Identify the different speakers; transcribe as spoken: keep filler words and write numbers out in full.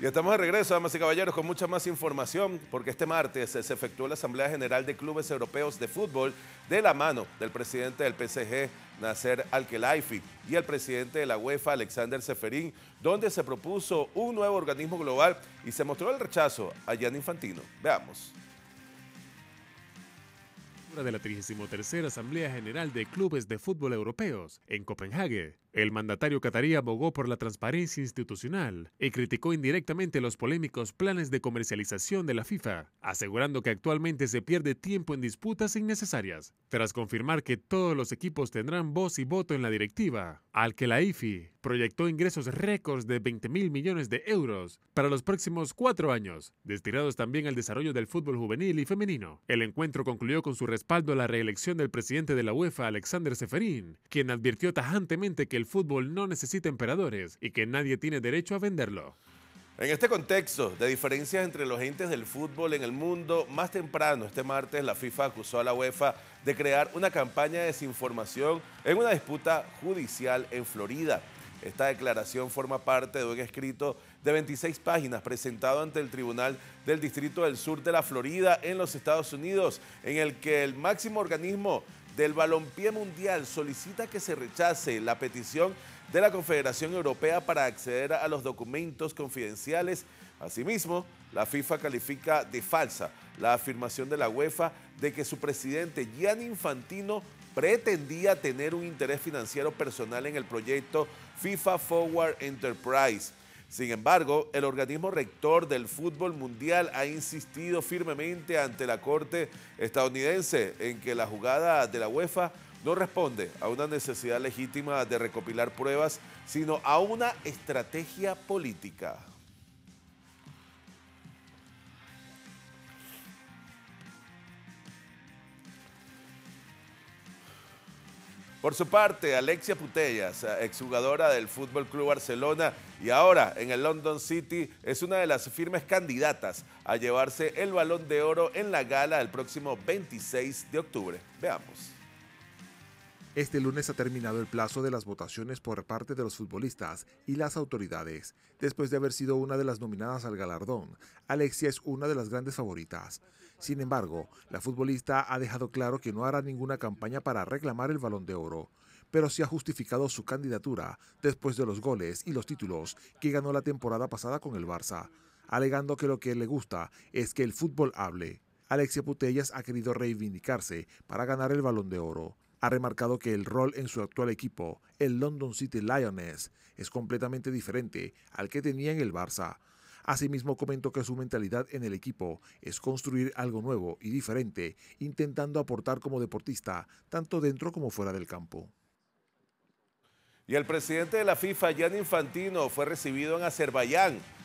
Speaker 1: Y estamos de regreso, damas y caballeros, con mucha más información, porque este martes se efectuó la Asamblea General de Clubes Europeos de Fútbol de la mano del presidente del P S G, Nasser Al-Khelaifi, y el presidente de la UEFA, Alexander Ceferin, donde se propuso un nuevo organismo global y se mostró el rechazo a Gianni Infantino. Veamos.
Speaker 2: De la trigésima tercera Asamblea General de Clubes de Fútbol Europeos en Copenhague, el mandatario catarí abogó por la transparencia institucional y criticó indirectamente los polémicos planes de comercialización de la FIFA, asegurando que actualmente se pierde tiempo en disputas innecesarias. Tras confirmar que todos los equipos tendrán voz y voto en la directiva, Al-Khelaifi proyectó ingresos récords de veinte mil millones de euros para los próximos cuatro años, destinados también al desarrollo del fútbol juvenil y femenino. El encuentro concluyó con su respaldo a la reelección del presidente de la UEFA, Alexander Ceferin, quien advirtió tajantemente que el fútbol no necesita emperadores y que nadie tiene derecho a venderlo.
Speaker 1: En este contexto de diferencias entre los entes del fútbol en el mundo, más temprano este martes la FIFA acusó a la UEFA de crear una campaña de desinformación en una disputa judicial en Florida. Esta declaración forma parte de un escrito de veintiséis páginas presentado ante el Tribunal del Distrito del Sur de la Florida en los Estados Unidos, en el que el máximo organismo del balompié mundial solicita que se rechace la petición de la Confederación Europea para acceder a los documentos confidenciales. Asimismo, la FIFA califica de falsa la afirmación de la UEFA de que su presidente Gianni Infantino pretendía tener un interés financiero personal en el proyecto FIFA Forward Enterprise. Sin embargo, el organismo rector del fútbol mundial ha insistido firmemente ante la Corte estadounidense en que la jugada de la UEFA no responde a una necesidad legítima de recopilar pruebas, sino a una estrategia política. Por su parte, Alexia Putellas, exjugadora del F C Barcelona y ahora en el London City, es una de las firmes candidatas a llevarse el Balón de Oro en la gala del próximo veintiséis de octubre. Veamos.
Speaker 3: Este lunes ha terminado el plazo de las votaciones por parte de los futbolistas y las autoridades. Después de haber sido una de las nominadas al galardón, Alexia es una de las grandes favoritas. Sin embargo, la futbolista ha dejado claro que no hará ninguna campaña para reclamar el Balón de Oro, pero sí ha justificado su candidatura después de los goles y los títulos que ganó la temporada pasada con el Barça, alegando que lo que le gusta es que el fútbol hable. Alexia Putellas ha querido reivindicarse para ganar el Balón de Oro. Ha remarcado que el rol en su actual equipo, el London City Lioness, es completamente diferente al que tenía en el Barça. Asimismo, comentó que su mentalidad en el equipo es construir algo nuevo y diferente, intentando aportar como deportista, tanto dentro como fuera del campo.
Speaker 1: Y el presidente de la FIFA, Gianni Infantino, fue recibido en Azerbaiyán